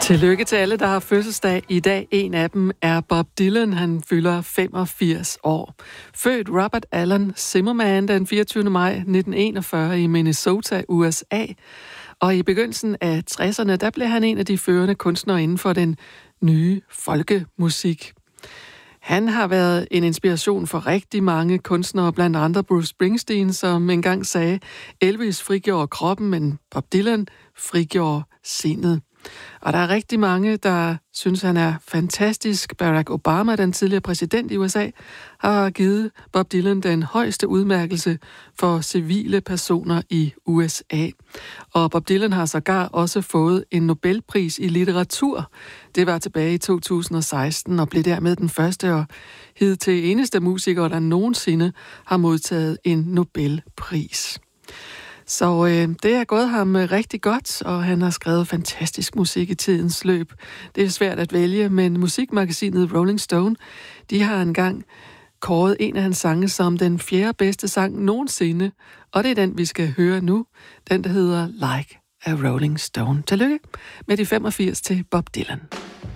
Tillykke til alle, der har fødselsdag i dag. En af dem er Bob Dylan. Han fylder 85 år. Født Robert Allen Zimmerman den 24. maj 1941 i Minnesota, USA. Og i begyndelsen af 60'erne, der blev han en af de førende kunstnere inden for den nye folkemusik. Han har været en inspiration for rigtig mange kunstnere, blandt andre Bruce Springsteen, som engang sagde, Elvis frigjorde kroppen, men Bob Dylan frigjorde sindet. Og der er rigtig mange, der synes, han er fantastisk. Barack Obama, den tidligere præsident i USA, har givet Bob Dylan den højeste udmærkelse for civile personer i USA. Og Bob Dylan har sågar også fået en Nobelpris i litteratur. Det var tilbage i 2016 og blev dermed den første og hidtil eneste musiker, der nogensinde har modtaget en Nobelpris. Så det er gået ham rigtig godt, og han har skrevet fantastisk musik i tidens løb. Det er svært at vælge, men musikmagasinet Rolling Stone, de har engang kåret en af hans sange som den 4. bedste sang nogensinde, og det er den, vi skal høre nu. Den, der hedder Like a Rolling Stone. Tillykke med de 85 til Bob Dylan.